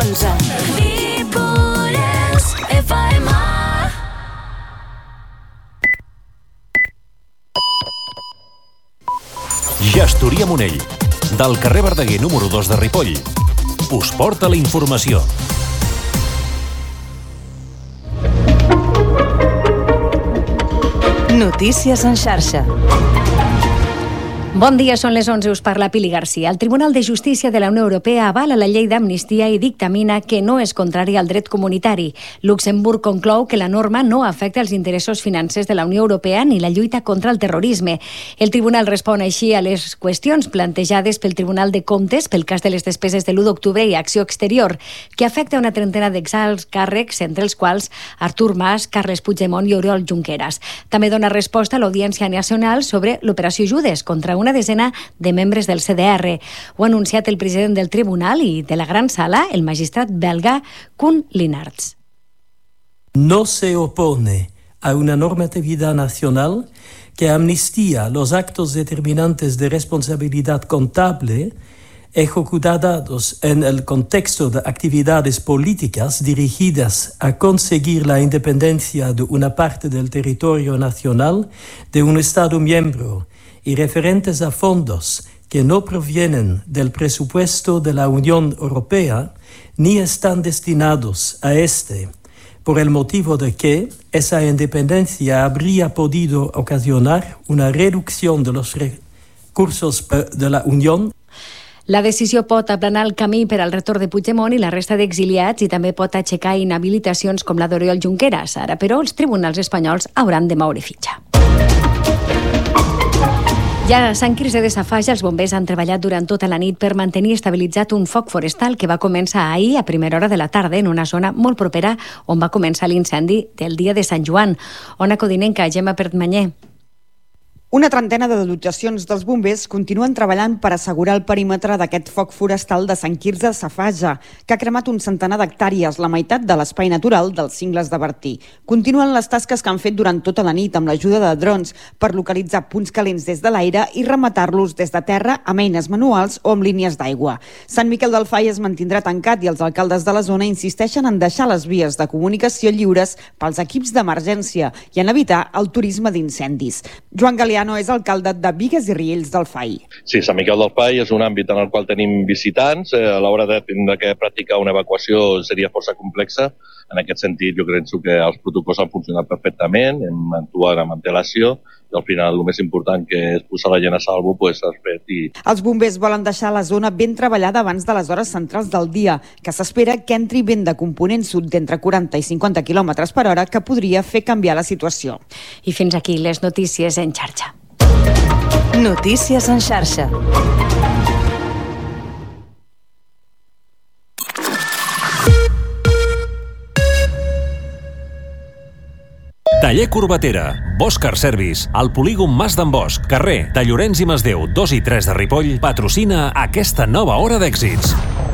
11. Ripollès FM. Gestoria Monell, del carrer Verdaguer número 2 de Ripoll, us porta la informació. Notícies en xarxa. Bon dia, són les 11, us parla Pili Garcia. El Tribunal de Justícia de la Unió Europea avala la llei d'amnistia i dictamina que no és contrària al dret comunitari. Luxemburg conclou que la norma no afecta els interessos financers de la Unió Europea ni la lluita contra el terrorisme. El Tribunal respon així a les qüestions plantejades pel Tribunal de Comptes pel cas de les despeses de l'1 d'octubre i Acció Exterior, que afecta una trentena d'exalts càrrecs, entre els quals Artur Mas, Carles Puigdemont i Oriol Junqueras. També dona resposta a l'Audiència Nacional sobre l'operació Judes contra una desena de membres del CDR. Ho ha anunciat el president del Tribunal i de la Gran Sala, el magistrat belga Koen Linarts. No se opone a una normatividad nacional que amnistía los actos determinantes de responsabilidad contable ejecutados en el contexto de actividades políticas dirigidas a conseguir la independencia de una parte del territorio nacional de un Estado miembro y referentes a fondos que no provienen del presupuesto de la Unión Europea ni están destinados a este, por el motivo de que esa independencia habría podido ocasionar una reducción de los recursos de la Unión. La decisió pot aplanar el camí per al retorn de Puigdemont i la resta d'exiliats i també pot aixecar inhabilitacions com la d'Oriol Junqueras. Ara, però, els tribunals espanyols hauran de moure fitxa. Ja a Sant Quirze de Safaja, els bombers han treballat durant tota la nit per mantenir estabilitzat un foc forestal que va començar ahir a primera hora de la tarda en una zona molt propera on va començar l'incendi del dia de Sant Joan. Ona Codinenca, Gemma Pertmanyer. Una trentena de dotacions dels bombers continuen treballant per assegurar el perímetre d'aquest foc forestal de Sant Quirze de Safaja, que ha cremat un centenar d'hectàrees, la meitat de l'espai natural dels Cingles de Bertí. Continuen les tasques que han fet durant tota la nit amb l'ajuda de drons per localitzar punts calents des de l'aire i rematar-los des de terra amb eines manuals o amb línies d'aigua. Sant Miquel del Fai es mantindrà tancat i els alcaldes de la zona insisteixen en deixar les vies de comunicació lliures pels equips d'emergència i en evitar el turisme d'incendis. Joan Galeano és alcalde de Bigues i Riells del Fai. Sí, Sant Miquel del Fai és un àmbit en el qual tenim visitants. A l'hora de tindre que practicar una evacuació seria força complexa. En aquest sentit, jo crec que els protocols han funcionat perfectament, hem actuat amb antelació i al final el més important que és posar la gent a salvo es fet. Els bombers volen deixar la zona ben treballada abans de les hores centrals del dia, que s'espera que entri vent de component sud d'entre 40 i 50 km per hora que podria fer canviar la situació. I fins aquí les notícies en xarxa. Notícies en xarxa. Taller Corbatera, Bosch Car Service, al polígon Mas d'en Bosch, carrer de Llorenç i Masdeu 2 i 3 de Ripoll, patrocina aquesta nova hora d'èxits.